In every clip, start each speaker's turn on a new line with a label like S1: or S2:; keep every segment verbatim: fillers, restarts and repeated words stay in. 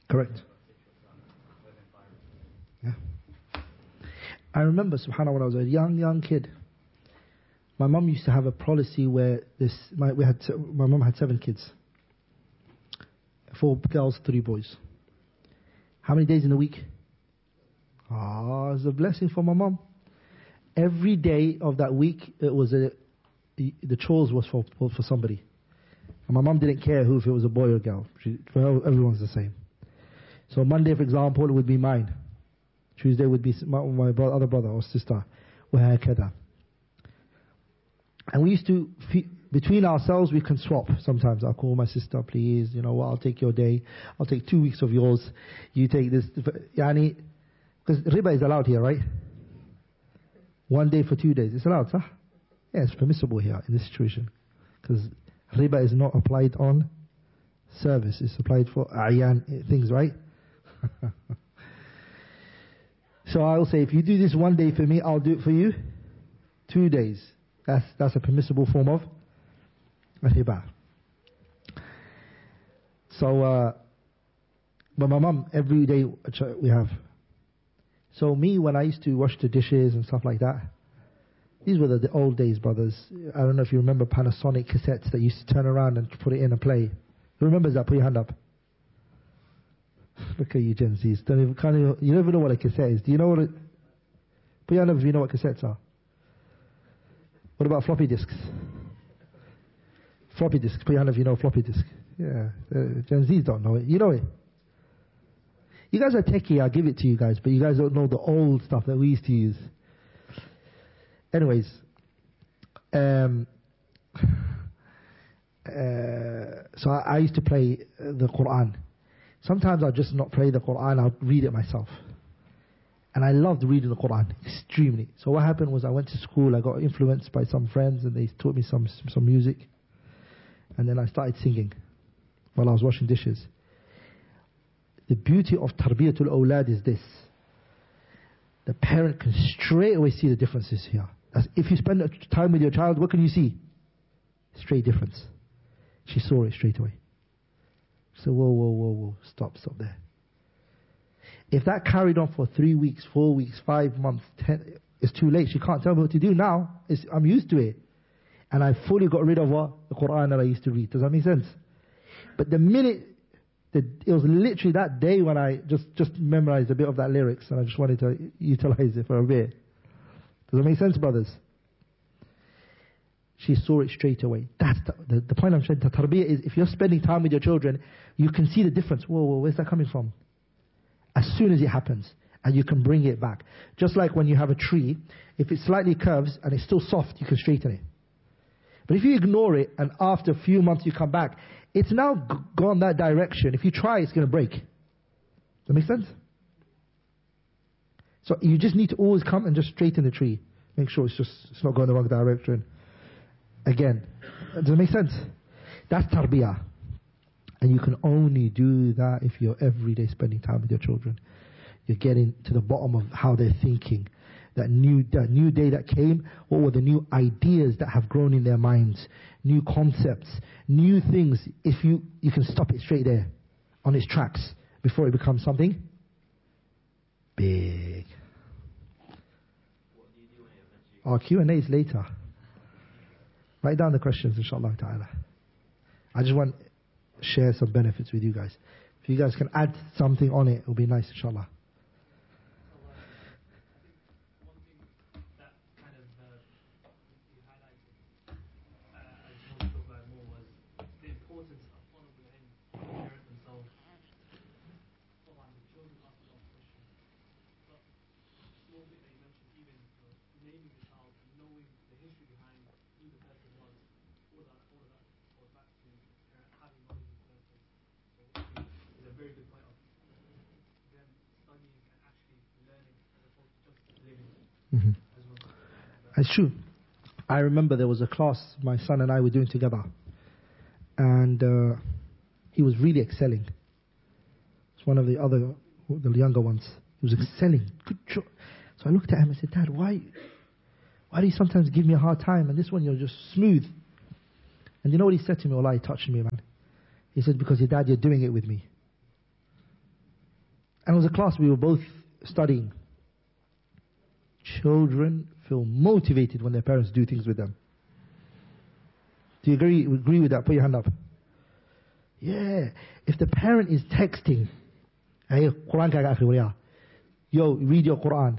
S1: Correct. Yeah. I remember, subhanAllah, when I was a young, young kid, my mum used to have a policy where this, my, we had, my mum had seven kids. Four girls, three boys. How many days in a week? Ah, it's a blessing for my mum. Every day of that week, it was a, the chores was for, for, for somebody. And my mum didn't care who, if it was a boy or a girl. She, for her, everyone's the same. So Monday, for example, it would be mine. Tuesday would be my, my bro- other brother or sister. وهكذا. And we used to, between ourselves, we can swap. Sometimes I'll call my sister, please, you know what, I'll take your day. I'll take two weeks of yours. You take this. Yani, because riba is allowed here, right? One day for two days. It's allowed, huh? Yeah, it's permissible here in this situation. Because riba is not applied on service. It's applied for ayan things, right? So I'll say, if you do this one day for me, I'll do it for you two days. That's that's a permissible form of riba. So, uh, but my mum, every day we have. So me, when I used to wash the dishes and stuff like that, these were the, the old days, brothers. I don't know if you remember Panasonic cassettes that used to turn around and put it in and play. Who remembers that? Put your hand up. Look at you, Gen Zs. Don't even, can't even, you don't even know what a cassette is. Do you know what it... Put your hand up if you know what cassettes are. What about floppy disks? Floppy disks. Put your hand up if you know floppy disk. Yeah. Uh, Gen Zs don't know it. You know it. You guys are techie, I'll give it to you guys, but you guys don't know the old stuff that we used to use. Anyways. Um... Uh, so I, I used to play uh, the Quran. Sometimes I'll just not play the Quran, I'll read it myself. And I loved reading the Quran, extremely. So what happened was I went to school, I got influenced by some friends and they taught me some some music. And then I started singing while I was washing dishes. The beauty of tarbiyatul awlad is this. The parent can straight away see the differences here. As if you spend time with your child, what can you see? Straight difference. She saw it straight away. So whoa, whoa, whoa, whoa, stop, stop there. If that carried on for three weeks, four weeks, five months, ten, it's too late. She can't tell me what to do now. It's, I'm used to it. And I fully got rid of what? The Quran that I used to read. Does that make sense? But the minute, the, it was literally that day when I just, just memorized a bit of that lyrics and I just wanted to utilize it for a bit. Does that make sense, brothers? She saw it straight away. That's the, the, the point I'm saying. The tarbiyah is, if you're spending time with your children, you can see the difference. Whoa, whoa, where's that coming from? As soon as it happens, and you can bring it back. Just like when you have a tree, if it slightly curves and it's still soft, you can straighten it. But if you ignore it, and after a few months you come back, it's now g- gone that direction. If you try, it's going to break. Does that make sense? So you just need to always come and just straighten the tree. Make sure it's just it's not going the wrong direction. Again, does it make sense? That's tarbiyah. And you can only do that if you're every day spending time with your children. You're getting to the bottom of how they're thinking. That new, that new day that came, what were the new ideas that have grown in their minds? New concepts, new things. If you, you can stop it straight there, on its tracks, before it becomes something big. Our Q and A is later. Write down the questions, inshallah ta'ala. I just want to share some benefits with you guys. If you guys can add something on it, it'll be nice, inshallah. Mm-hmm. It's true. I remember there was a class my son and I were doing together, and uh, he was really excelling. It's one of the other, the younger ones. He was excelling. Good job. So I looked at him and said, "Dad, why, why do you sometimes give me a hard time? And this one you're just smooth." And you know what he said to me? Wallah, he touched me, man. He said, "Because your dad, you're doing it with me." And it was a class we were both studying. Children feel motivated when their parents do things with them. Do you agree, agree with that? Put your hand up. Yeah. If the parent is texting, hey, Quran ka akhi waliya. Yo, read your Quran.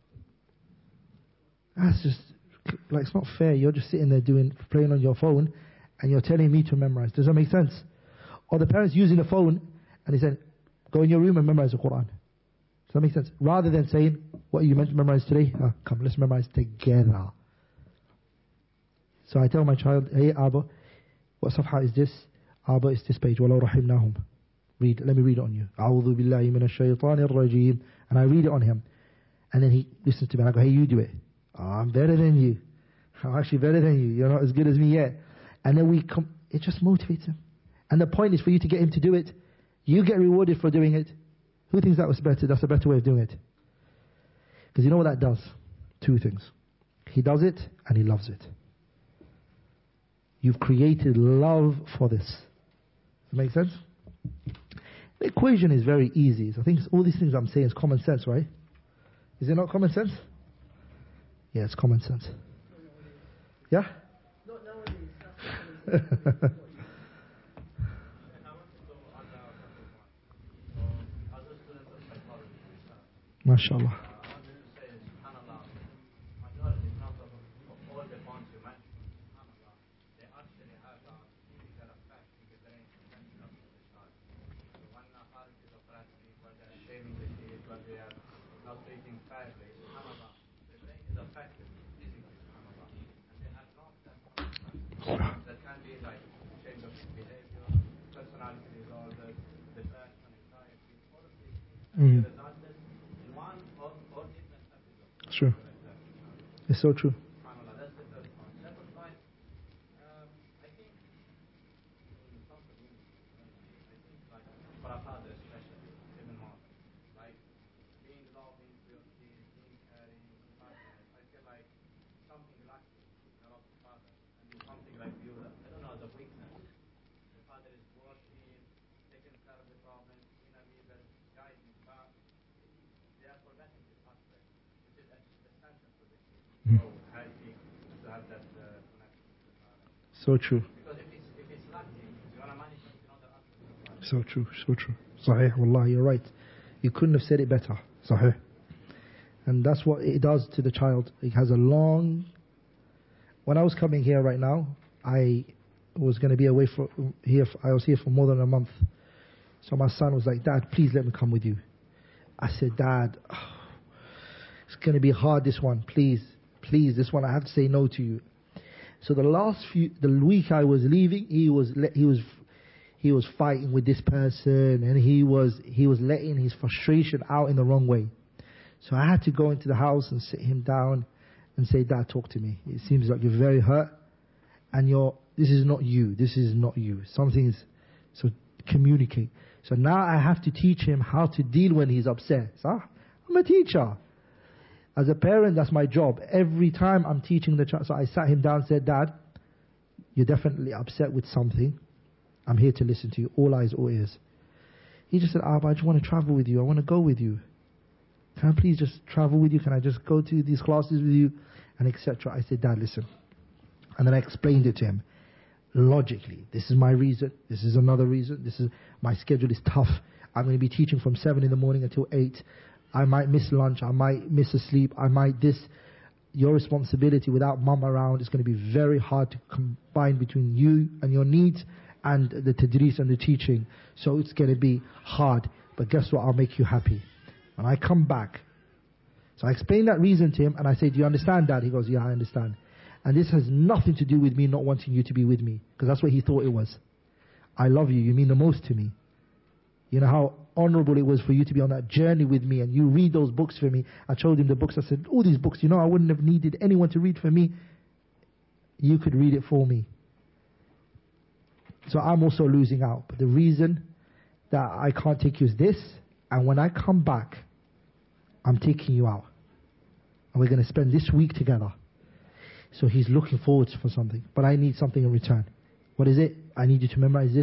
S1: That's just, like, it's not fair. You're just sitting there doing, playing on your phone, and you're telling me to memorize. Does that make sense? Or the parent's using the phone, and he said, go in your room and memorize the Quran. Does that make sense? Rather than saying, what are you meant to memorize today? Oh, come, let's memorize together. So I tell my child, hey, Abba, what safha is this? Abba, it's this page. وَلَوْ رَحِمْنَاهُمْ. Read, let me read it on you. أَعُوذُ بِاللَّهِ مِنَ الشَّيْطَانِ الرَّجِيمِ. And I read it on him. And then he listens to me and I go, hey, you do it. Oh, I'm better than you. I'm actually better than you. You're not as good as me yet. And then we come, it just motivates him. And the point is for you to get him to do it. You get rewarded for doing it. Who thinks that was better? That's a better way of doing it. Because you know what that does? Two things. He does it and he loves it. You've created love for this. Does that make sense? The equation is very easy. So I think all these things I'm saying is common sense, right? Is it not common sense? Yeah, it's common sense. Yeah?
S2: Not nowadays.
S1: MashaAllah.
S2: That can be like change of behavior, personality disorders, depression, anxiety, all of these things
S1: Mm.
S2: resulted in one or, or different episodes.
S1: True. It's so true.
S2: That's the first point. Second point, um, I think in some communities, I think like for our father especially, even more, like being loving to your kids, being caring, compassionate, I feel like something lacking in a lot of fathers. And something like you, I don't know, the weakness. The father is working, taking care of the problem, you know, even guiding, but they are forgetting this aspect, which is essential for the kids.
S1: Mm.
S2: So healthy to have that uh, connection with the father.
S1: So true.
S2: Because if it's, if it's lacking, you're going to manifest in other aspects.
S1: So true, so true. Sahih, wallah, you're right. You couldn't have said it better. Sahih. And that's what it does to the child. It has a long... When I was coming here right now, I was going to be away for here. I was here for more than a month. So my son was like, Dad, please let me come with you. I said, Dad, oh, it's going to be hard, this one. Please, please, this one I have to say no to you. So the last few, the week I was leaving, he was he was he was fighting with this person, and he was he was letting his frustration out in the wrong way. So I had to go into the house and sit him down and say, Dad, talk to me. It seems like you're very hurt, and you're this is not you. This is not you. Something is, so communicate. So now I have to teach him how to deal when he's upset. So I'm a teacher. As a parent, that's my job. Every time I'm teaching the child, so I sat him down and said, Dad, you're definitely upset with something. I'm here to listen to you. All eyes, all ears. He just said, ah, but I just want to travel with you. I want to go with you. Can I please just travel with you? Can I just go to these classes with you? And et cetera. I said, Dad, listen. And then I explained it to him. Logically, this is my reason. This is another reason. This is my schedule is tough. I'm going to be teaching from seven in the morning until eight. I might miss lunch. I might miss a sleep. I might this. Your responsibility without mum around is going to be very hard to combine between you and your needs and the tadris and the teaching. So it's going to be hard. But guess what? I'll make you happy. When I come back. So I explained that reason to him and I said, do you understand, Dad? He goes, yeah, I understand. And this has nothing to do with me not wanting you to be with me. Because that's what he thought it was. I love you. You mean the most to me. You know how honorable it was for you to be on that journey with me and you read those books for me. I showed him the books. I said, all these books, you know, I wouldn't have needed anyone to read for me. You could read it for me. So I'm also losing out. But the reason that I can't take you is this. And when I come back, I'm taking you out. And we're going to spend this week together. So he's looking forward for something. But I need something in return. What is it? I need you to memorize this.